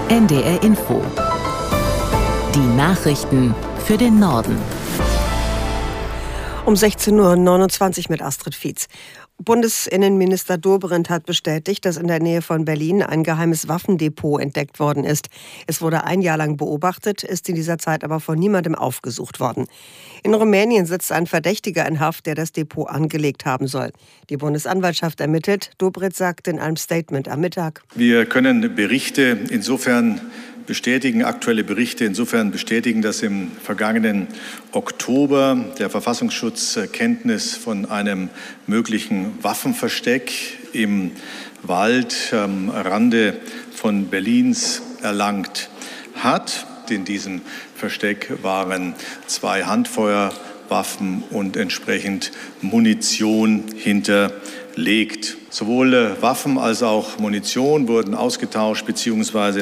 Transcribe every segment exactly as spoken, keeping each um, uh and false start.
N D R Info. Die Nachrichten für den Norden. Um sechzehn Uhr neunundzwanzig mit Astrid Fietz. Bundesinnenminister Dobrindt hat bestätigt, dass in der Nähe von Berlin ein geheimes Waffendepot entdeckt worden ist. Es wurde ein Jahr lang beobachtet, ist in dieser Zeit aber von niemandem aufgesucht worden. In Rumänien sitzt ein Verdächtiger in Haft, der das Depot angelegt haben soll. Die Bundesanwaltschaft ermittelt. Dobrindt sagte in einem Statement am Mittag: Wir können Berichte insofern bestätigen, aktuelle Berichte insofern bestätigen, dass im vergangenen Oktober der Verfassungsschutz Kenntnis von einem möglichen Waffenversteck im Wald am Rande von Berlins erlangt hat. In diesem Versteck waren zwei Handfeuerwaffen und entsprechend Munition hinterlegt. Sowohl Waffen als auch Munition wurden ausgetauscht bzw.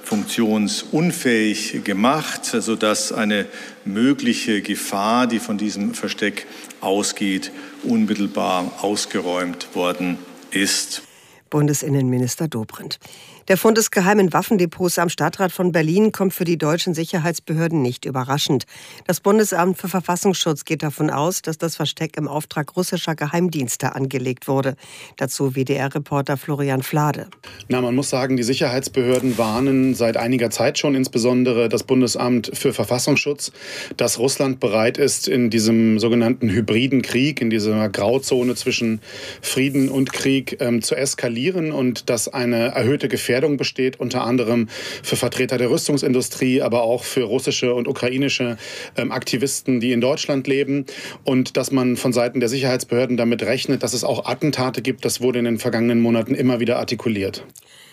funktionsunfähig gemacht, sodass eine mögliche Gefahr, die von diesem Versteck ausgeht, unmittelbar ausgeräumt worden ist. Bundesinnenminister Dobrindt. Der Fund des geheimen Waffendepots am Stadtrat von Berlin kommt für die deutschen Sicherheitsbehörden nicht überraschend. Das Bundesamt für Verfassungsschutz geht davon aus, dass das Versteck im Auftrag russischer Geheimdienste angelegt wurde. Dazu W D R-Reporter Florian Flade. Na, man muss sagen, die Sicherheitsbehörden warnen seit einiger Zeit schon, insbesondere das Bundesamt für Verfassungsschutz, dass Russland bereit ist, in diesem sogenannten hybriden Krieg, in dieser Grauzone zwischen Frieden und Krieg ähm, zu eskalieren und dass eine erhöhte Gefährdung besteht, unter anderem für Vertreter der Rüstungsindustrie, aber auch für russische und ukrainische ähm, Aktivisten, die in Deutschland leben. Und dass man von Seiten der Sicherheitsbehörden damit rechnet, dass es auch Attentate gibt, das wurde in den vergangenen Monaten immer wieder artikuliert.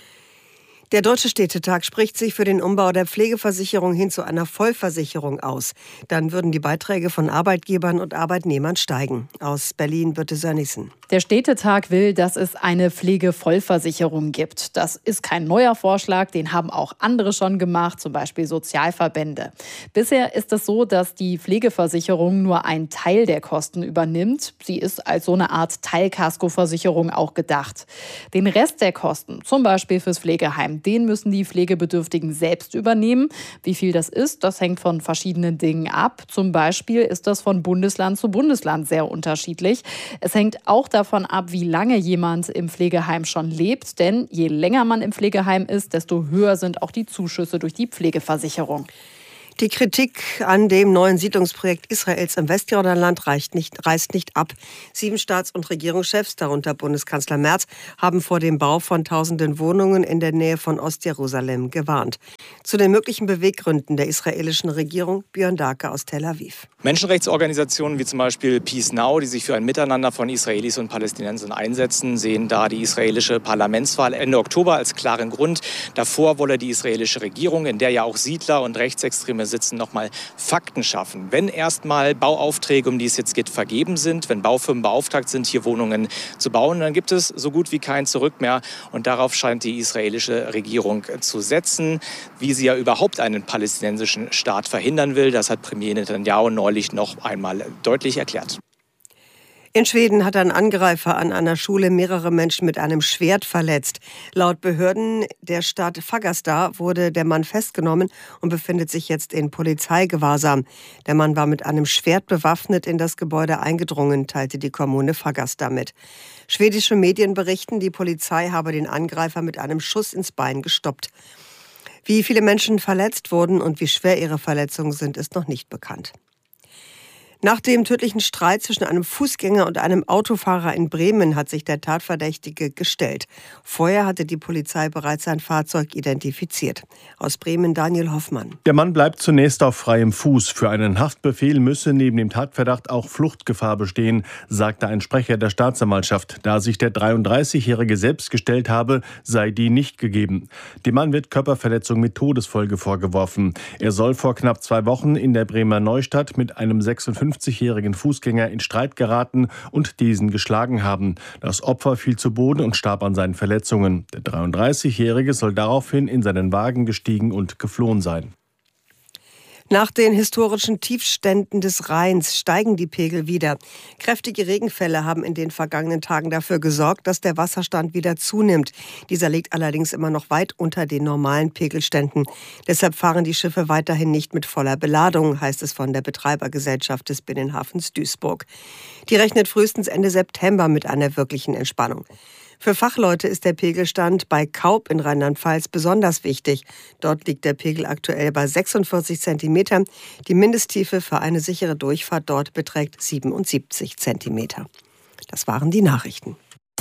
Der Deutsche Städtetag spricht sich für den Umbau der Pflegeversicherung hin zu einer Vollversicherung aus. Dann würden die Beiträge von Arbeitgebern und Arbeitnehmern steigen. Aus Berlin, Birte Sönnigsen. Der Städtetag will, dass es eine Pflegevollversicherung gibt. Das ist kein neuer Vorschlag, den haben auch andere schon gemacht, zum Beispiel Sozialverbände. Bisher ist es so, dass die Pflegeversicherung nur einen Teil der Kosten übernimmt. Sie ist als so eine Art Teilkaskoversicherung auch gedacht. Den Rest der Kosten, zum Beispiel fürs Pflegeheim, den müssen die Pflegebedürftigen selbst übernehmen. Wie viel das ist, das hängt von verschiedenen Dingen ab. Zum Beispiel ist das von Bundesland zu Bundesland sehr unterschiedlich. Es hängt auch davon ab, wie lange jemand im Pflegeheim schon lebt. Denn je länger man im Pflegeheim ist, desto höher sind auch die Zuschüsse durch die Pflegeversicherung. Die Kritik an dem neuen Siedlungsprojekt Israels im Westjordanland reicht nicht, reißt nicht ab. Sieben Staats- und Regierungschefs, darunter Bundeskanzler Merz, haben vor dem Bau von tausenden Wohnungen in der Nähe von Ostjerusalem gewarnt. Zu den möglichen Beweggründen der israelischen Regierung Björn Dahlke aus Tel Aviv. Menschenrechtsorganisationen wie zum Beispiel Peace Now, die sich für ein Miteinander von Israelis und Palästinensern einsetzen, sehen da die israelische Parlamentswahl Ende Oktober als klaren Grund. Davor wolle die israelische Regierung, in der ja auch Siedler und Rechtsextreme sitzen, nochmal Fakten schaffen. Wenn erstmal Bauaufträge, um die es jetzt geht, vergeben sind, wenn Baufirmen beauftragt sind, hier Wohnungen zu bauen, dann gibt es so gut wie kein Zurück mehr. Und darauf scheint die israelische Regierung zu setzen. Wie sie ja überhaupt einen palästinensischen Staat verhindern will, das hat Premier Netanyahu neulich noch einmal deutlich erklärt. In Schweden hat ein Angreifer an einer Schule mehrere Menschen mit einem Schwert verletzt. Laut Behörden der Stadt Fagersta wurde der Mann festgenommen und befindet sich jetzt in Polizeigewahrsam. Der Mann war mit einem Schwert bewaffnet in das Gebäude eingedrungen, teilte die Kommune Fagersta mit. Schwedische Medien berichten, die Polizei habe den Angreifer mit einem Schuss ins Bein gestoppt. Wie viele Menschen verletzt wurden und wie schwer ihre Verletzungen sind, ist noch nicht bekannt. Nach dem tödlichen Streit zwischen einem Fußgänger und einem Autofahrer in Bremen hat sich der Tatverdächtige gestellt. Vorher hatte die Polizei bereits sein Fahrzeug identifiziert. Aus Bremen Daniel Hoffmann. Der Mann bleibt zunächst auf freiem Fuß. Für einen Haftbefehl müsse neben dem Tatverdacht auch Fluchtgefahr bestehen, sagte ein Sprecher der Staatsanwaltschaft. Da sich der dreiunddreißigjährige selbst gestellt habe, sei die nicht gegeben. Dem Mann wird Körperverletzung mit Todesfolge vorgeworfen. Er soll vor knapp zwei Wochen in der Bremer Neustadt mit einem sechsundfünfzigjährigen Fußgänger in Streit geraten und diesen geschlagen haben. Das Opfer fiel zu Boden und starb an seinen Verletzungen. Der dreiunddreißigjährige soll daraufhin in seinen Wagen gestiegen und geflohen sein. Nach den historischen Tiefständen des Rheins steigen die Pegel wieder. Kräftige Regenfälle haben in den vergangenen Tagen dafür gesorgt, dass der Wasserstand wieder zunimmt. Dieser liegt allerdings immer noch weit unter den normalen Pegelständen. Deshalb fahren die Schiffe weiterhin nicht mit voller Beladung, heißt es von der Betreibergesellschaft des Binnenhafens Duisburg. Die rechnet frühestens Ende September mit einer wirklichen Entspannung. Für Fachleute ist der Pegelstand bei Kaub in Rheinland-Pfalz besonders wichtig. Dort liegt der Pegel aktuell bei sechsundvierzig Zentimeter. Die Mindesttiefe für eine sichere Durchfahrt dort beträgt siebenundsiebzig Zentimeter. Das waren die Nachrichten.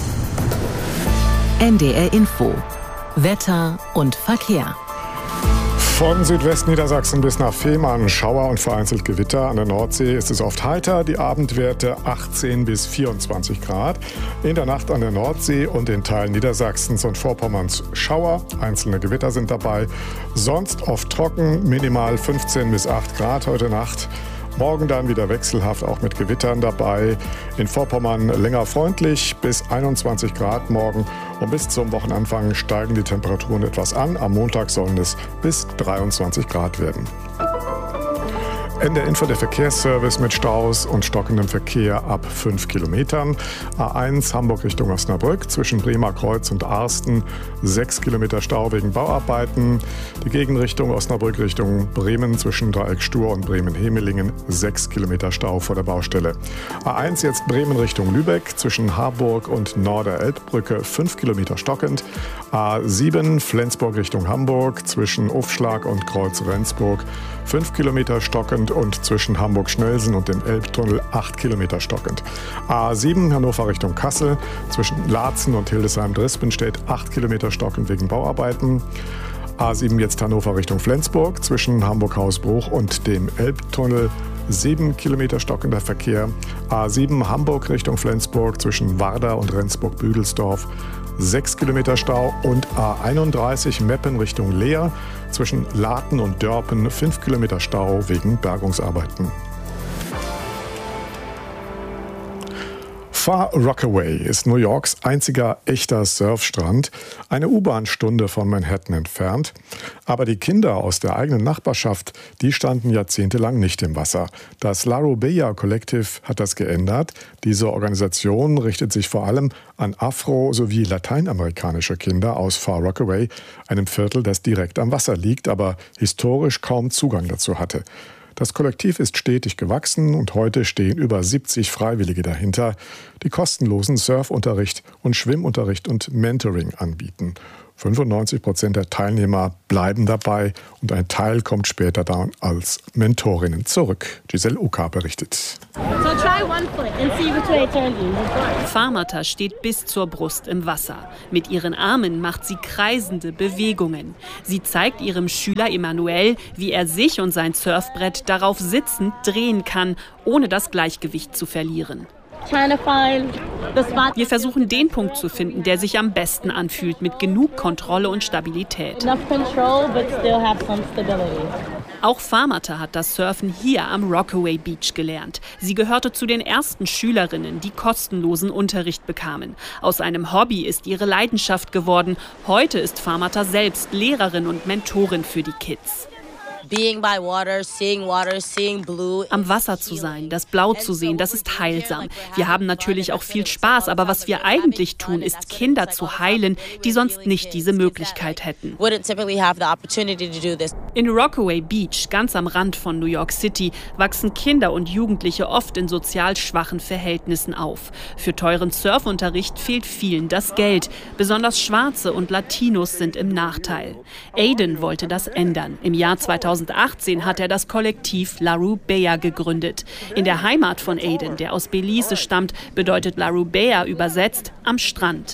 N D R Info. Wetter und Verkehr. Von Südwestniedersachsen bis nach Fehmarn Schauer und vereinzelt Gewitter. An der Nordsee ist es oft heiter, die Abendwerte achtzehn bis vierundzwanzig Grad. In der Nacht an der Nordsee und in Teilen Niedersachsens und Vorpommerns Schauer. Einzelne Gewitter sind dabei. Sonst oft trocken, minimal fünfzehn bis acht Grad heute Nacht. Morgen dann wieder wechselhaft, auch mit Gewittern dabei. In Vorpommern länger freundlich, bis einundzwanzig Grad morgen. Und bis zum Wochenanfang steigen die Temperaturen etwas an. Am Montag sollen es bis dreiundzwanzig Grad werden. In der Info der Verkehrsservice mit Staus und stockendem Verkehr ab fünf Kilometern. A eins Hamburg Richtung Osnabrück zwischen Bremer Kreuz und Arsten. sechs Kilometer Stau wegen Bauarbeiten. Die Gegenrichtung Osnabrück Richtung Bremen zwischen Dreieck Stur und Bremen-Hemelingen. sechs Kilometer Stau vor der Baustelle. A eins jetzt Bremen Richtung Lübeck zwischen Harburg und Norder-Elbbrücke. fünf Kilometer stockend. A sieben Flensburg Richtung Hamburg zwischen Ufschlag und Kreuz Rendsburg. fünf Kilometer stockend und zwischen Hamburg-Schnelsen und dem Elbtunnel acht Kilometer stockend. A sieben Hannover Richtung Kassel zwischen Laatzen und Hildesheim-Drispenstedt acht Kilometer stockend wegen Bauarbeiten. A sieben jetzt Hannover Richtung Flensburg zwischen Hamburg-Hausbruch und dem Elbtunnel sieben Kilometer stockender Verkehr. A sieben Hamburg Richtung Flensburg zwischen Warda und Rendsburg-Büdelsdorf sechs Kilometer Stau und A einunddreißig Meppen Richtung Leer zwischen Laten und Dörpen fünf Kilometer Stau wegen Bergungsarbeiten. Far Rockaway ist New Yorks einziger echter Surfstrand, eine U-Bahn-Stunde von Manhattan entfernt. Aber die Kinder aus der eigenen Nachbarschaft, die standen jahrzehntelang nicht im Wasser. Das Larubeya Collective hat das geändert. Diese Organisation richtet sich vor allem an afro- sowie lateinamerikanische Kinder aus Far Rockaway, einem Viertel, das direkt am Wasser liegt, aber historisch kaum Zugang dazu hatte. Das Kollektiv ist stetig gewachsen und heute stehen über siebzig Freiwillige dahinter, die kostenlosen Surfunterricht und Schwimmunterricht und Mentoring anbieten. fünfundneunzig Prozent der Teilnehmer bleiben dabei und ein Teil kommt später dann als Mentorinnen zurück. Giselle Uka berichtet. Farmata steht bis zur Brust im Wasser. Mit ihren Armen macht sie kreisende Bewegungen. Sie zeigt ihrem Schüler Emanuel, wie er sich und sein Surfbrett darauf sitzend drehen kann, ohne das Gleichgewicht zu verlieren. Wir versuchen, den Punkt zu finden, der sich am besten anfühlt, mit genug Kontrolle und Stabilität. Auch Farmata hat das Surfen hier am Rockaway Beach gelernt. Sie gehörte zu den ersten Schülerinnen, die kostenlosen Unterricht bekamen. Aus einem Hobby ist ihre Leidenschaft geworden. Heute ist Farmata selbst Lehrerin und Mentorin für die Kids. Am Wasser zu sein, das Blau zu sehen, das ist heilsam. Wir haben natürlich auch viel Spaß, aber was wir eigentlich tun, ist Kinder zu heilen, die sonst nicht diese Möglichkeit hätten. In Rockaway Beach, ganz am Rand von New York City, wachsen Kinder und Jugendliche oft in sozial schwachen Verhältnissen auf. Für teuren Surfunterricht fehlt vielen das Geld. Besonders Schwarze und Latinos sind im Nachteil. Aiden wollte das ändern. Im Jahr zweitausendachtzehn hat er das Kollektiv Larubeya gegründet. In der Heimat von Aiden, der aus Belize stammt, bedeutet Larubeya übersetzt am Strand.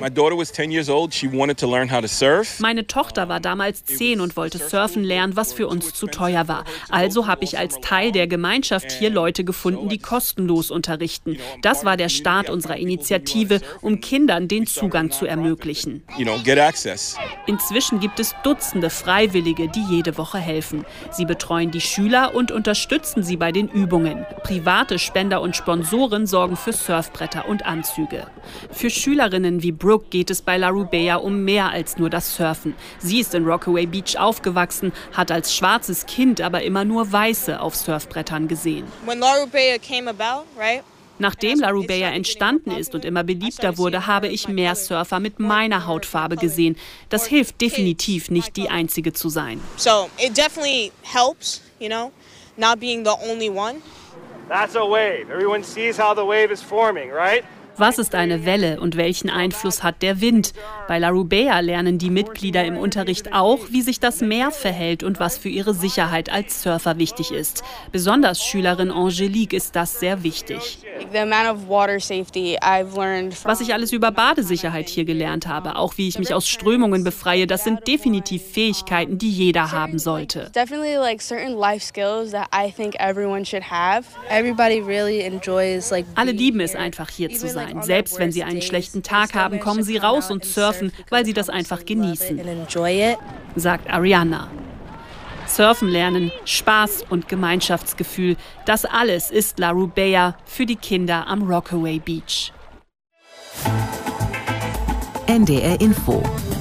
Meine Tochter war damals zehn und wollte surfen lernen, was für uns zu teuer war. Also habe ich als Teil der Gemeinschaft hier Leute gefunden, die kostenlos unterrichten. Das war der Start unserer Initiative, um Kindern den Zugang zu ermöglichen. Inzwischen gibt es Dutzende Freiwillige, die jede Woche helfen. helfen. Sie betreuen die Schüler und unterstützen sie bei den Übungen. Private Spender und Sponsoren sorgen für Surfbretter und Anzüge. Für Schülerinnen wie Brooke geht es bei Larubea um mehr als nur das Surfen. Sie ist in Rockaway Beach aufgewachsen, hat als schwarzes Kind aber immer nur Weiße auf Surfbrettern gesehen. When Larubea came about, right? Nachdem Larubea entstanden ist und immer beliebter wurde, habe ich mehr Surfer mit meiner Hautfarbe gesehen. Das hilft definitiv nicht, die Einzige zu sein. So it definitely helps, you know, not being the only one. That's a wave. Everyone sees how the wave is forming, right? Was ist eine Welle und welchen Einfluss hat der Wind? Bei Larubea lernen die Mitglieder im Unterricht auch, wie sich das Meer verhält und was für ihre Sicherheit als Surfer wichtig ist. Besonders Schülerin Angelique ist das sehr wichtig. Was ich alles über Badesicherheit hier gelernt habe, auch wie ich mich aus Strömungen befreie, das sind definitiv Fähigkeiten, die jeder haben sollte. Alle lieben es einfach, hier zu sein. Selbst wenn sie einen schlechten Tag haben, kommen sie raus und surfen, weil sie das einfach genießen, sagt Ariana. Surfen lernen, Spaß und Gemeinschaftsgefühl, das alles ist Larubea für die Kinder am Rockaway Beach. N D R Info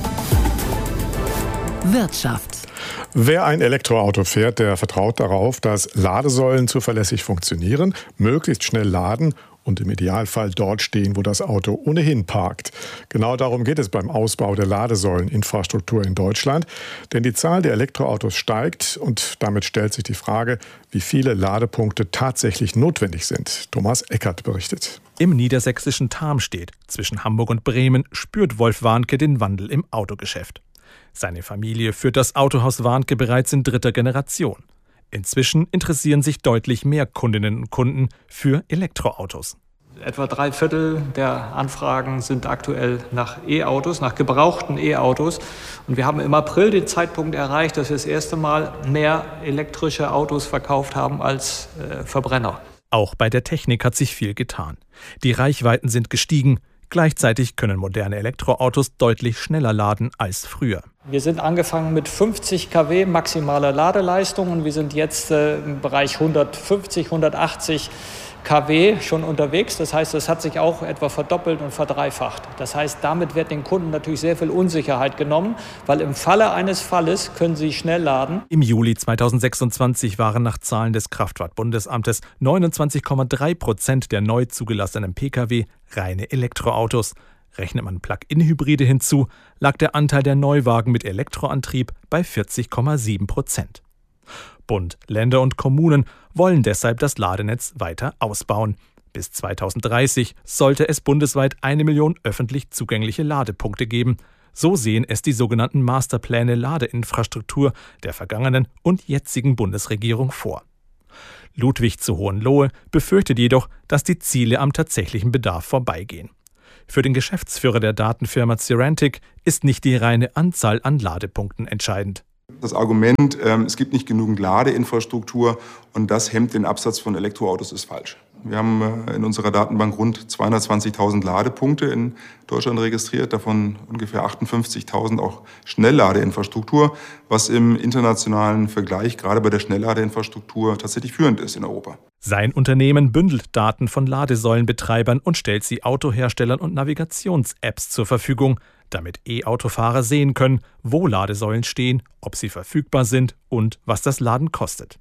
Wirtschaft. Wer ein Elektroauto fährt, der vertraut darauf, dass Ladesäulen zuverlässig funktionieren, möglichst schnell laden und im Idealfall dort stehen, wo das Auto ohnehin parkt. Genau darum geht es beim Ausbau der Ladesäuleninfrastruktur in Deutschland. Denn die Zahl der Elektroautos steigt und damit stellt sich die Frage, wie viele Ladepunkte tatsächlich notwendig sind. Thomas Eckert berichtet. Im niedersächsischen Tarmstedt zwischen Hamburg und Bremen spürt Wolf Warnke den Wandel im Autogeschäft. Seine Familie führt das Autohaus Warnke bereits in dritter Generation. Inzwischen interessieren sich deutlich mehr Kundinnen und Kunden für Elektroautos. Etwa drei Viertel der Anfragen sind aktuell nach E-Autos, nach gebrauchten E-Autos. Und wir haben im April den Zeitpunkt erreicht, dass wir das erste Mal mehr elektrische Autos verkauft haben als äh, Verbrenner. Auch bei der Technik hat sich viel getan. Die Reichweiten sind gestiegen. Gleichzeitig können moderne Elektroautos deutlich schneller laden als früher. Wir sind angefangen mit fünfzig Kilowatt maximaler Ladeleistung und wir sind jetzt äh, im Bereich hundertfünfzig, hundertachtzig Kilowatt schon unterwegs. Das heißt, es hat sich auch etwa verdoppelt und verdreifacht. Das heißt, damit wird den Kunden natürlich sehr viel Unsicherheit genommen, weil im Falle eines Falles können sie schnell laden. Im Juli zweitausendsechsundzwanzig waren nach Zahlen des Kraftfahrtbundesamtes neunundzwanzig Komma drei Prozent der neu zugelassenen Pkw reine Elektroautos. Rechnet man Plug-in-Hybride hinzu, lag der Anteil der Neuwagen mit Elektroantrieb bei vierzig Komma sieben Prozent. Bund, Länder und Kommunen wollen deshalb das Ladenetz weiter ausbauen. Bis zweitausenddreißig sollte es bundesweit eine Million öffentlich zugängliche Ladepunkte geben. So sehen es die sogenannten Masterpläne Ladeinfrastruktur der vergangenen und jetzigen Bundesregierung vor. Ludwig zu Hohenlohe befürchtet jedoch, dass die Ziele am tatsächlichen Bedarf vorbeigehen. Für den Geschäftsführer der Datenfirma Cyrantic ist nicht die reine Anzahl an Ladepunkten entscheidend. Das Argument, es gibt nicht genügend Ladeinfrastruktur und das hemmt den Absatz von Elektroautos, ist falsch. Wir haben in unserer Datenbank rund zweihundertzwanzigtausend Ladepunkte in Deutschland registriert, davon ungefähr achtundfünfzigtausend auch Schnellladeinfrastruktur, was im internationalen Vergleich gerade bei der Schnellladeinfrastruktur tatsächlich führend ist in Europa. Sein Unternehmen bündelt Daten von Ladesäulenbetreibern und stellt sie Autoherstellern und Navigations-Apps zur Verfügung, damit E-Autofahrer sehen können, wo Ladesäulen stehen, ob sie verfügbar sind und was das Laden kostet.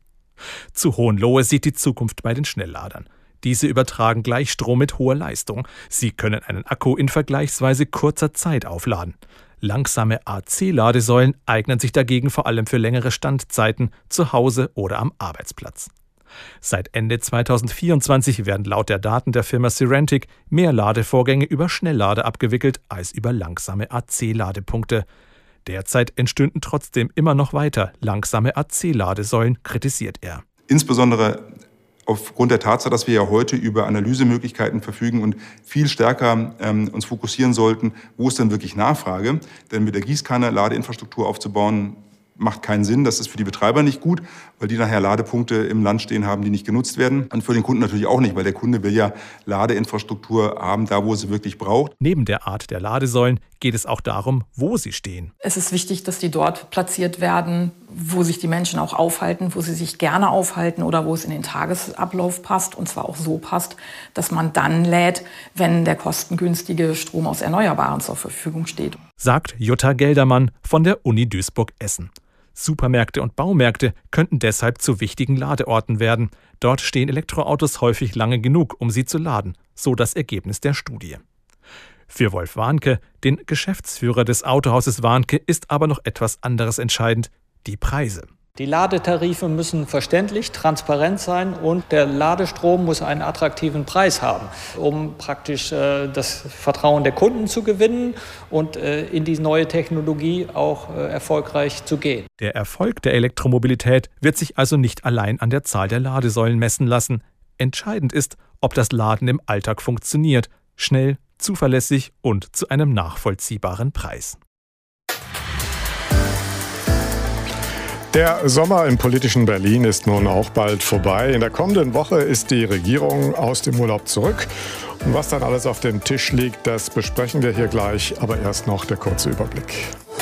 Zu Hohenlohe sieht die Zukunft bei den Schnellladern. Diese übertragen Gleichstrom mit hoher Leistung. Sie können einen Akku in vergleichsweise kurzer Zeit aufladen. Langsame A C-Ladesäulen eignen sich dagegen vor allem für längere Standzeiten zu Hause oder am Arbeitsplatz. Seit Ende zweitausendvierundzwanzig werden laut der Daten der Firma Cyrantic mehr Ladevorgänge über Schnelllader abgewickelt als über langsame A C-Ladepunkte. Derzeit entstünden trotzdem immer noch weiter langsame A C-Ladesäulen, kritisiert er. Insbesondere aufgrund der Tatsache, dass wir ja heute über Analysemöglichkeiten verfügen und viel stärker ähm, uns fokussieren sollten, wo ist denn wirklich Nachfrage? Denn mit der Gießkanne Ladeinfrastruktur aufzubauen, macht keinen Sinn. Das ist für die Betreiber nicht gut, weil die nachher Ladepunkte im Land stehen haben, die nicht genutzt werden. Und für den Kunden natürlich auch nicht, weil der Kunde will ja Ladeinfrastruktur haben, da wo er sie wirklich braucht. Neben der Art der Ladesäulen geht es auch darum, wo sie stehen. Es ist wichtig, dass die dort platziert werden, wo sich die Menschen auch aufhalten, wo sie sich gerne aufhalten oder wo es in den Tagesablauf passt, und zwar auch so passt, dass man dann lädt, wenn der kostengünstige Strom aus Erneuerbaren zur Verfügung steht. Sagt Jutta Geldermann von der Uni Duisburg-Essen. Supermärkte und Baumärkte könnten deshalb zu wichtigen Ladeorten werden. Dort stehen Elektroautos häufig lange genug, um sie zu laden, so das Ergebnis der Studie. Für Wolf Warnke, den Geschäftsführer des Autohauses Warnke, ist aber noch etwas anderes entscheidend: die Preise. Die Ladetarife müssen verständlich, transparent sein und der Ladestrom muss einen attraktiven Preis haben, um praktisch äh, das Vertrauen der Kunden zu gewinnen und äh, in die neue Technologie auch äh, erfolgreich zu gehen. Der Erfolg der Elektromobilität wird sich also nicht allein an der Zahl der Ladesäulen messen lassen. Entscheidend ist, ob das Laden im Alltag funktioniert, schnell, zuverlässig und zu einem nachvollziehbaren Preis. Der Sommer im politischen Berlin ist nun auch bald vorbei. In der kommenden Woche ist die Regierung aus dem Urlaub zurück. Und was dann alles auf dem Tisch liegt, das besprechen wir hier gleich. Aber erst noch der kurze Überblick.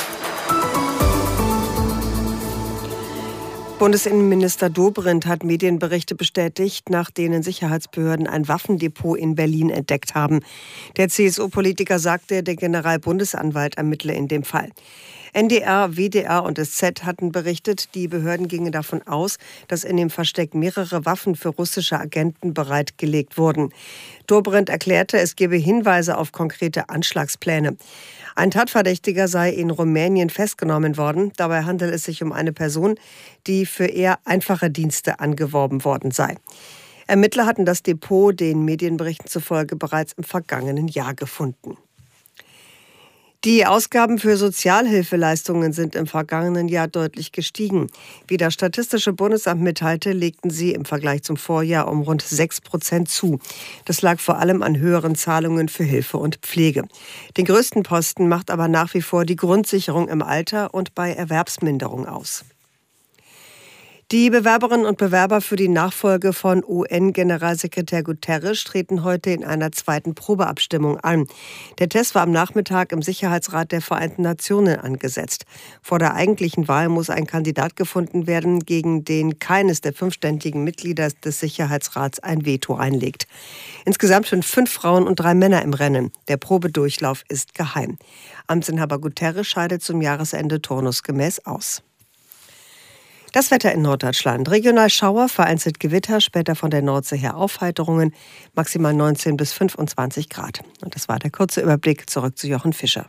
Bundesinnenminister Dobrindt hat Medienberichte bestätigt, nach denen Sicherheitsbehörden ein Waffendepot in Berlin entdeckt haben. Der C S U-Politiker sagte, der Generalbundesanwalt ermittle in dem Fall. N D R, W D R und S Z hatten berichtet, die Behörden gingen davon aus, dass in dem Versteck mehrere Waffen für russische Agenten bereitgelegt wurden. Dobrindt erklärte, es gebe Hinweise auf konkrete Anschlagspläne. Ein Tatverdächtiger sei in Rumänien festgenommen worden. Dabei handelt es sich um eine Person, die für eher einfache Dienste angeworben worden sei. Ermittler hatten das Depot den Medienberichten zufolge bereits im vergangenen Jahr gefunden. Die Ausgaben für Sozialhilfeleistungen sind im vergangenen Jahr deutlich gestiegen. Wie das Statistische Bundesamt mitteilte, legten sie im Vergleich zum Vorjahr um rund sechs Prozent zu. Das lag vor allem an höheren Zahlungen für Hilfe und Pflege. Den größten Posten macht aber nach wie vor die Grundsicherung im Alter und bei Erwerbsminderung aus. Die Bewerberinnen und Bewerber für die Nachfolge von U N-Generalsekretär Guterres treten heute in einer zweiten Probeabstimmung an. Der Test war am Nachmittag im Sicherheitsrat der Vereinten Nationen angesetzt. Vor der eigentlichen Wahl muss ein Kandidat gefunden werden, gegen den keines der fünf ständigen Mitglieder des Sicherheitsrats ein Veto einlegt. Insgesamt sind fünf Frauen und drei Männer im Rennen. Der Probedurchlauf ist geheim. Amtsinhaber Guterres scheidet zum Jahresende turnusgemäß aus. Das Wetter in Norddeutschland. Regional Schauer, vereinzelt Gewitter, später von der Nordsee her Aufheiterungen, maximal neunzehn bis fünfundzwanzig Grad. Und das war der kurze Überblick. Zurück zu Jochen Fischer.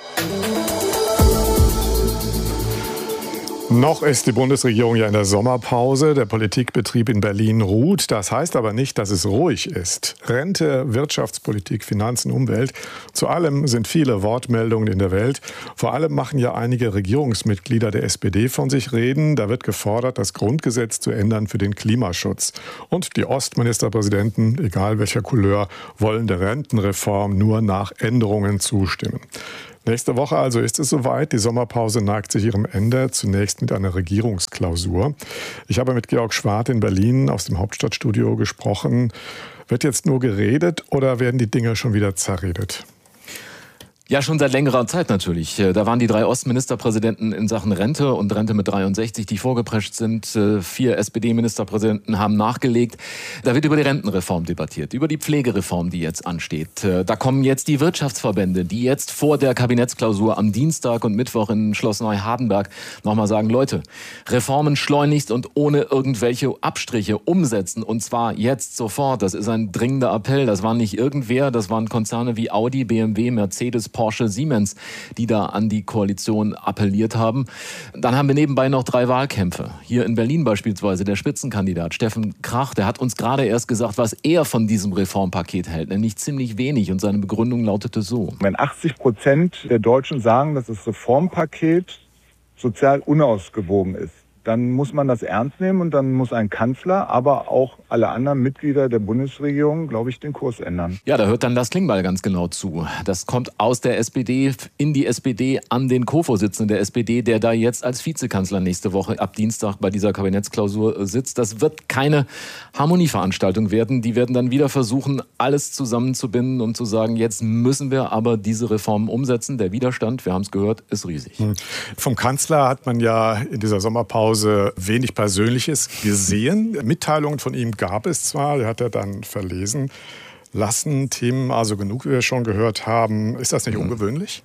Noch ist die Bundesregierung ja in der Sommerpause. Der Politikbetrieb in Berlin ruht. Das heißt aber nicht, dass es ruhig ist. Rente, Wirtschaftspolitik, Finanzen, Umwelt. Zu allem sind viele Wortmeldungen in der Welt. Vor allem machen ja einige Regierungsmitglieder der S P D von sich reden. Da wird gefordert, das Grundgesetz zu ändern für den Klimaschutz. Und die Ostministerpräsidenten, egal welcher Couleur, wollen der Rentenreform nur nach Änderungen zustimmen. Nächste Woche also ist es soweit. Die Sommerpause neigt sich ihrem Ende, zunächst mit einer Regierungsklausur. Ich habe mit Georg Schwart in Berlin aus dem Hauptstadtstudio gesprochen. Wird jetzt nur geredet oder werden die Dinge schon wieder zerredet? Ja, schon seit längerer Zeit natürlich. Da waren die drei Ostministerpräsidenten in Sachen Rente und Rente mit dreiundsechzig, die vorgeprescht sind. Vier S P D-Ministerpräsidenten haben nachgelegt. Da wird über die Rentenreform debattiert, über die Pflegereform, die jetzt ansteht. Da kommen jetzt die Wirtschaftsverbände, die jetzt vor der Kabinettsklausur am Dienstag und Mittwoch in Schloss Neuhardenberg nochmal sagen, Leute, Reformen schleunigst und ohne irgendwelche Abstriche umsetzen. Und zwar jetzt sofort. Das ist ein dringender Appell. Das war nicht irgendwer, das waren Konzerne wie Audi, B M W, Mercedes, Porsche, Siemens, die da an die Koalition appelliert haben. Dann haben wir nebenbei noch drei Wahlkämpfe. Hier in Berlin beispielsweise der Spitzenkandidat Steffen Krach, der hat uns gerade erst gesagt, was er von diesem Reformpaket hält, nämlich ziemlich wenig. Und seine Begründung lautete so. Wenn achtzig Prozent der Deutschen sagen, dass das Reformpaket sozial unausgewogen ist, dann muss man das ernst nehmen und dann muss ein Kanzler, aber auch alle anderen Mitglieder der Bundesregierung, glaube ich, den Kurs ändern. Ja, da hört dann Lars Klingbeil ganz genau zu. Das kommt aus der S P D in die S P D an den Co-Vorsitzenden der S P D, der da jetzt als Vizekanzler nächste Woche ab Dienstag bei dieser Kabinettsklausur sitzt. Das wird keine Harmonieveranstaltung werden. Die werden dann wieder versuchen, alles zusammenzubinden und zu sagen, jetzt müssen wir aber diese Reformen umsetzen. Der Widerstand, wir haben es gehört, ist riesig. Vom Kanzler hat man ja in dieser Sommerpause wenig Persönliches gesehen. Mitteilungen von ihm gab es zwar, die hat er dann verlesen lassen. Themen also genug, wie wir schon gehört haben. Ist das nicht ungewöhnlich?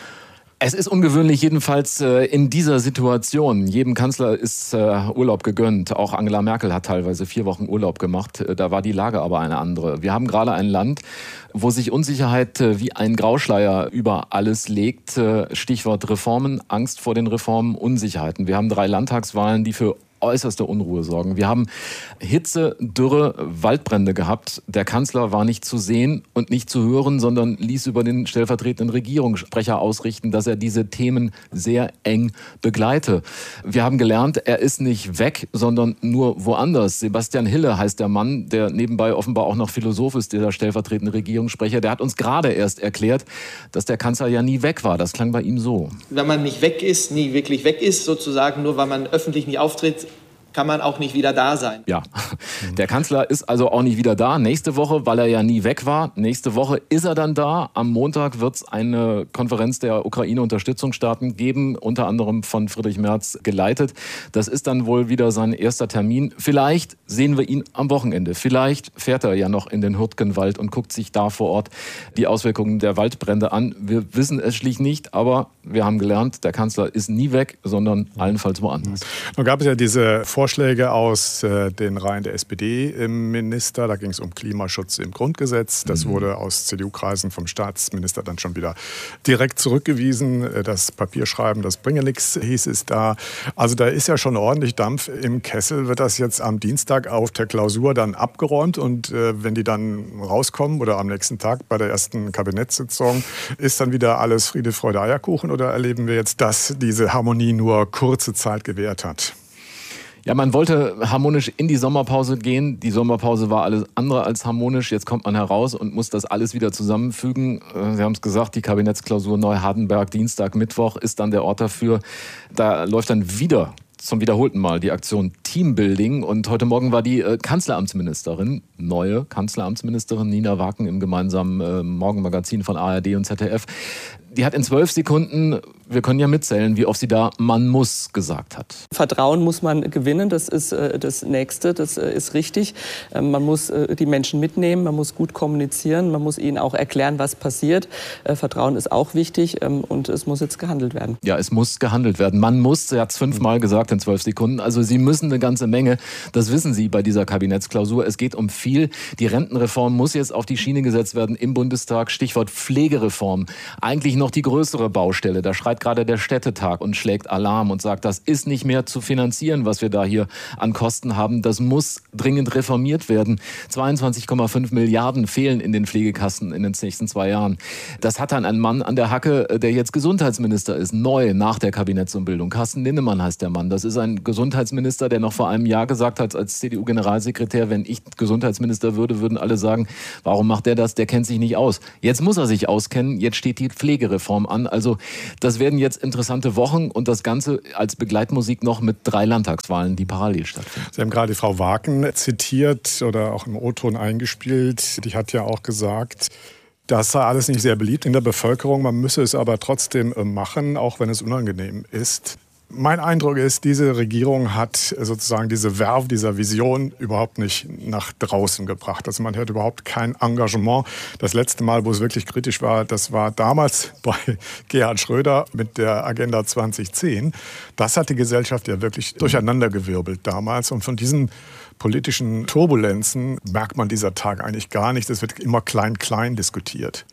Es ist ungewöhnlich, jedenfalls äh, in dieser Situation. Jedem Kanzler ist äh, Urlaub gegönnt. Auch Angela Merkel hat teilweise vier Wochen Urlaub gemacht. Äh, da war die Lage aber eine andere. Wir haben gerade ein Land, wo sich Unsicherheit äh, wie ein Grauschleier über alles legt. Äh, Stichwort Reformen, Angst vor den Reformen, Unsicherheiten. Wir haben drei Landtagswahlen, die für äußerste Unruhe sorgen. Wir haben Hitze, Dürre, Waldbrände gehabt. Der Kanzler war nicht zu sehen und nicht zu hören, sondern ließ über den stellvertretenden Regierungssprecher ausrichten, dass er diese Themen sehr eng begleite. Wir haben gelernt, er ist nicht weg, sondern nur woanders. Sebastian Hille heißt der Mann, der nebenbei offenbar auch noch Philosoph ist, dieser stellvertretende Regierungssprecher. Der hat uns gerade erst erklärt, dass der Kanzler ja nie weg war. Das klang bei ihm so. Wenn man nicht weg ist, nie wirklich weg ist, sozusagen, nur weil man öffentlich nicht auftritt, kann man auch nicht wieder da sein. Ja, der Kanzler ist also auch nicht wieder da. Nächste Woche, weil er ja nie weg war. Nächste Woche ist er dann da. Am Montag wird es eine Konferenz der Ukraine-Unterstützungsstaaten geben, unter anderem von Friedrich Merz geleitet. Das ist dann wohl wieder sein erster Termin. Vielleicht sehen wir ihn am Wochenende. Vielleicht fährt er ja noch in den Hürtgenwald und guckt sich da vor Ort die Auswirkungen der Waldbrände an. Wir wissen es schlicht nicht, aber wir haben gelernt, der Kanzler ist nie weg, sondern allenfalls woanders. Nun gab es ja diese Vorschläge aus äh, den Reihen der S P D-Minister. Da ging es um Klimaschutz im Grundgesetz. Das wurde aus C D U-Kreisen vom Staatsminister dann schon wieder direkt zurückgewiesen. Das Papierschreiben, das bringe nichts, hieß es da. Also da ist ja schon ordentlich Dampf im Kessel. Wird das jetzt am Dienstag auf der Klausur dann abgeräumt? Und äh, wenn die dann rauskommen oder am nächsten Tag bei der ersten Kabinettssitzung, ist dann wieder alles Friede, Freude, Eierkuchen? Oder erleben wir jetzt, dass diese Harmonie nur kurze Zeit gewährt hat? Ja, man wollte harmonisch in die Sommerpause gehen. Die Sommerpause war alles andere als harmonisch. Jetzt kommt man heraus und muss das alles wieder zusammenfügen. Sie haben es gesagt, die Kabinettsklausur Neu-Hardenberg, Dienstag, Mittwoch ist dann der Ort dafür. Da läuft dann wieder zum wiederholten Mal die Aktion Teambuilding. Und heute Morgen war die äh, Kanzleramtsministerin, neue Kanzleramtsministerin Nina Waken im gemeinsamen äh, Morgenmagazin von A R D und Z D F. Die hat in zwölf Sekunden, wir können ja mitzählen, wie oft sie da "man muss" gesagt hat. Vertrauen muss man gewinnen, das ist äh, das Nächste, das äh, ist richtig. Ähm, man muss äh, die Menschen mitnehmen, man muss gut kommunizieren, man muss ihnen auch erklären, was passiert. Äh, Vertrauen ist auch wichtig ähm, und es muss jetzt gehandelt werden. Ja, es muss gehandelt werden. Man muss, sie hat es fünfmal gesagt in zwölf Sekunden, also sie müssen eine ganze Menge. Das wissen Sie bei dieser Kabinettsklausur. Es geht um viel. Die Rentenreform muss jetzt auf die Schiene gesetzt werden im Bundestag. Stichwort Pflegereform. Eigentlich noch die größere Baustelle. Da schreit gerade der Städtetag und schlägt Alarm und sagt, das ist nicht mehr zu finanzieren, was wir da hier an Kosten haben. Das muss dringend reformiert werden. zweiundzwanzig Komma fünf Milliarden fehlen in den Pflegekassen in den nächsten zwei Jahren. Das hat dann ein Mann an der Hacke, der jetzt Gesundheitsminister ist, neu nach der Kabinettsumbildung. Carsten Linnemann heißt der Mann. Das ist ein Gesundheitsminister, der noch vor einem Jahr gesagt hat, als C D U-Generalsekretär, wenn ich Gesundheitsminister würde, würden alle sagen, warum macht der das? Der kennt sich nicht aus. Jetzt muss er sich auskennen. Jetzt steht die Pflegereform an. Also das werden jetzt interessante Wochen und das Ganze als Begleitmusik noch mit drei Landtagswahlen, die parallel stattfinden. Sie haben gerade Frau Waken zitiert oder auch im O-Ton eingespielt. Die hat ja auch gesagt, das sei alles nicht sehr beliebt in der Bevölkerung. Man müsse es aber trotzdem machen, auch wenn es unangenehm ist. Mein Eindruck ist, diese Regierung hat sozusagen diese Verve dieser Vision überhaupt nicht nach draußen gebracht. Also man hat überhaupt kein Engagement. Das letzte Mal, wo es wirklich kritisch war, das war damals bei Gerhard Schröder mit der Agenda zwanzig zehn. Das hat die Gesellschaft ja wirklich durcheinandergewirbelt damals. Und von diesen politischen Turbulenzen merkt man dieser Tag eigentlich gar nichts. Es wird immer klein-klein diskutiert.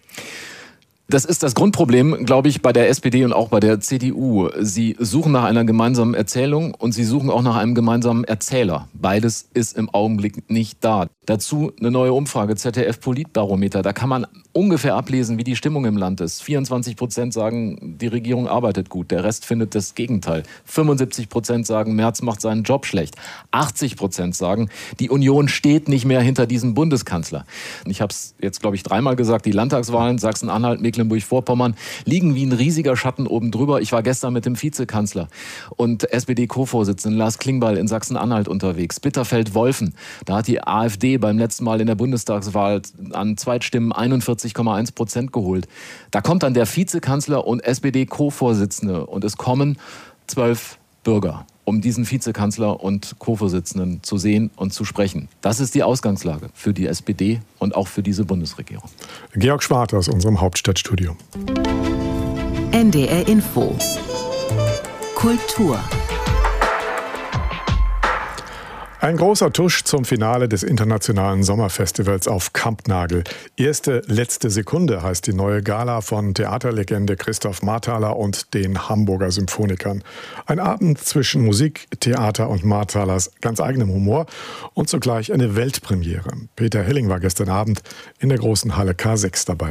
Das ist das Grundproblem, glaube ich, bei der S P D und auch bei der C D U. Sie suchen nach einer gemeinsamen Erzählung und sie suchen auch nach einem gemeinsamen Erzähler. Beides ist im Augenblick nicht da. Dazu eine neue Umfrage, Z D F Politbarometer. Da kann man ungefähr ablesen, wie die Stimmung im Land ist. vierundzwanzig Prozent sagen, die Regierung arbeitet gut. Der Rest findet das Gegenteil. fünfundsiebzig Prozent sagen, Merz macht seinen Job schlecht. achtzig Prozent sagen, die Union steht nicht mehr hinter diesem Bundeskanzler. Ich habe es jetzt, glaube ich, dreimal gesagt, die Landtagswahlen Sachsen-Anhalt, Mecklenburg-Vorpommern liegen wie ein riesiger Schatten oben drüber. Ich war gestern mit dem Vizekanzler und S P D-Co-Vorsitzenden Lars Klingbeil in Sachsen-Anhalt unterwegs. Bitterfeld-Wolfen, da hat die AfD beim letzten Mal in der Bundestagswahl an Zweitstimmen einundvierzig Komma eins Prozent geholt. Da kommt dann der Vizekanzler und S P D-Co-Vorsitzende und es kommen zwölf Bürger, um diesen Vizekanzler und Co-Vorsitzenden zu sehen und zu sprechen. Das ist die Ausgangslage für die S P D und auch für diese Bundesregierung. Georg Schwarte aus unserem Hauptstadtstudio. N D R Info. Kultur. Ein großer Tusch zum Finale des internationalen Sommerfestivals auf Kampnagel. Erste letzte Sekunde heißt die neue Gala von Theaterlegende Christoph Marthaler und den Hamburger Symphonikern. Ein Abend zwischen Musik, Theater und Marthalers ganz eigenem Humor und zugleich eine Weltpremiere. Peter Helling war gestern Abend in der großen Halle K sechs dabei.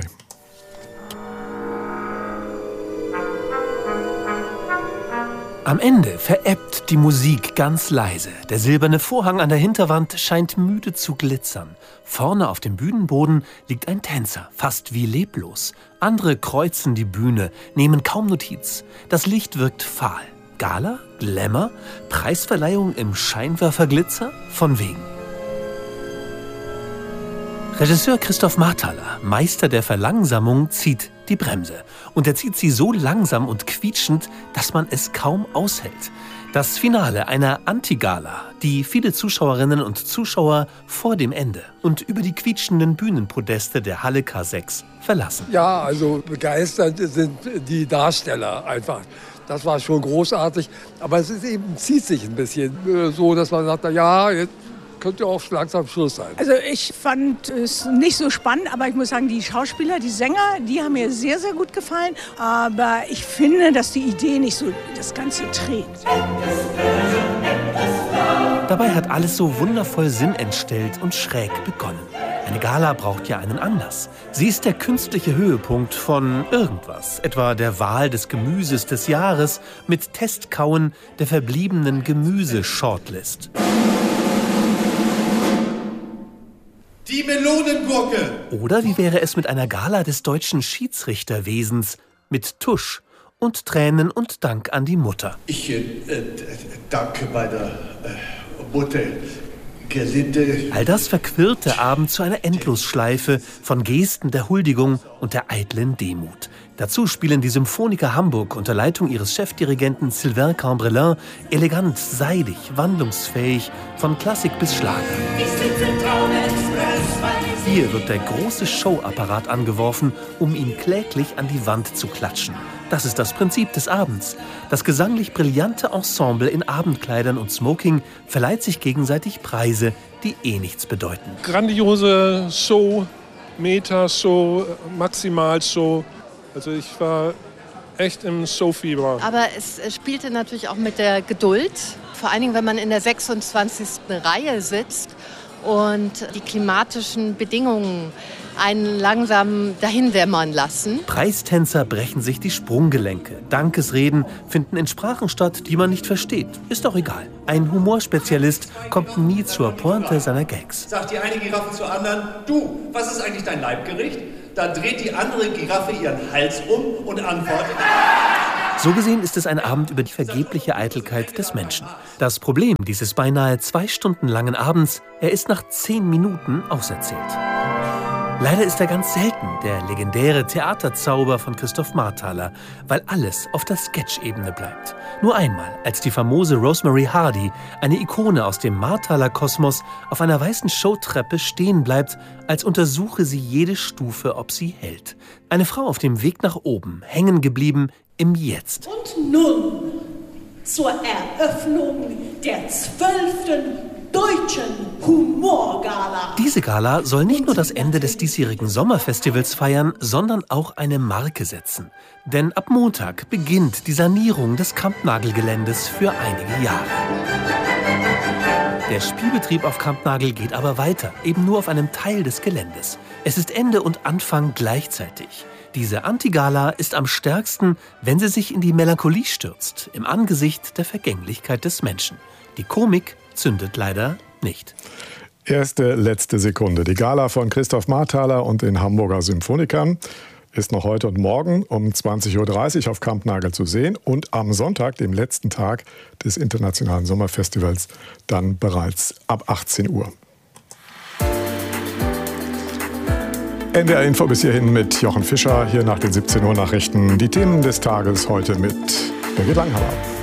Am Ende verebbt die Musik ganz leise. Der silberne Vorhang an der Hinterwand scheint müde zu glitzern. Vorne auf dem Bühnenboden liegt ein Tänzer, fast wie leblos. Andere kreuzen die Bühne, nehmen kaum Notiz. Das Licht wirkt fahl. Gala? Glamour? Preisverleihung im Scheinwerferglitzer? Von wegen. Regisseur Christoph Marthaler, Meister der Verlangsamung, zieht die Bremse. Und er zieht sie so langsam und quietschend, dass man es kaum aushält. Das Finale einer Anti-Gala, die viele Zuschauerinnen und Zuschauer vor dem Ende und über die quietschenden Bühnenpodeste der Halle K sechs verlassen. Ja, also begeistert sind die Darsteller einfach. Das war schon großartig. Aber es ist eben, zieht sich ein bisschen so, dass man sagt, ja, jetzt könnte auch langsam Schluss sein. Also ich fand es nicht so spannend, aber ich muss sagen, die Schauspieler, die Sänger, die haben mir sehr, sehr gut gefallen. Aber ich finde, dass die Idee nicht so das Ganze trägt. Dabei hat alles so wundervoll sinnentstellt und schräg begonnen. Eine Gala braucht ja einen Anlass. Sie ist der künstliche Höhepunkt von irgendwas, etwa der Wahl des Gemüses des Jahres mit Testkauen der verbliebenen Gemüse-Shortlist. Die Melonengurke! Oder wie wäre es mit einer Gala des deutschen Schiedsrichterwesens mit Tusch und Tränen und Dank an die Mutter? Ich äh, danke meiner äh, Mutter, Gerlinde. All das verquirlt der Abend zu einer Endlosschleife von Gesten der Huldigung und der eitlen Demut. Dazu spielen die Symphoniker Hamburg unter Leitung ihres Chefdirigenten Sylvain Cambrelin elegant, seidig, wandlungsfähig, von Klassik bis Schlager. Hier wird der große Showapparat angeworfen, um ihn kläglich an die Wand zu klatschen. Das ist das Prinzip des Abends. Das gesanglich brillante Ensemble in Abendkleidern und Smoking verleiht sich gegenseitig Preise, die eh nichts bedeuten. Grandiose Show, Meta-Show, Maximal-Show. Also ich war echt im Showfieber. Aber es spielte natürlich auch mit der Geduld. Vor allen Dingen, wenn man in der sechsundzwanzigsten Reihe sitzt und die klimatischen Bedingungen einen langsam dahindämmern lassen. Preistänzer brechen sich die Sprunggelenke. Dankesreden finden in Sprachen statt, die man nicht versteht. Ist doch egal. Ein Humorspezialist kommt nie zur Pointe seiner Gags. Sagt die eine Giraffe zur anderen, du, was ist eigentlich dein Leibgericht? Dann dreht die andere Giraffe ihren Hals um und antwortet. So gesehen ist es ein Abend über die vergebliche Eitelkeit des Menschen. Das Problem dieses beinahe zwei Stunden langen Abends, er ist nach zehn Minuten auserzählt. Leider ist er ganz selten der legendäre Theaterzauber von Christoph Marthaler, weil alles auf der Sketch-Ebene bleibt. Nur einmal, als die famose Rosemary Hardy, eine Ikone aus dem Marthaler-Kosmos, auf einer weißen Showtreppe stehen bleibt, als untersuche sie jede Stufe, ob sie hält. Eine Frau auf dem Weg nach oben, hängen geblieben im Jetzt. Und nun zur Eröffnung der zwölften Deutschen Humorgala. Diese Gala soll nicht nur das Ende des diesjährigen Sommerfestivals feiern, sondern auch eine Marke setzen. Denn ab Montag beginnt die Sanierung des Kampnagelgeländes für einige Jahre. Der Spielbetrieb auf Kampnagel geht aber weiter, eben nur auf einem Teil des Geländes. Es ist Ende und Anfang gleichzeitig. Diese Antigala ist am stärksten, wenn sie sich in die Melancholie stürzt, im Angesicht der Vergänglichkeit des Menschen. Die Komik zündet leider nicht. Erste, letzte Sekunde. Die Gala von Christoph Marthaler und den Hamburger Symphonikern ist noch heute und morgen um zwanzig Uhr dreißig auf Kampnagel zu sehen und am Sonntag, dem letzten Tag des Internationalen Sommerfestivals, dann bereits ab achtzehn Uhr. N D R Info bis hierhin mit Jochen Fischer, hier nach den siebzehn Uhr Nachrichten. Die Themen des Tages heute mit Birgit Langhammer.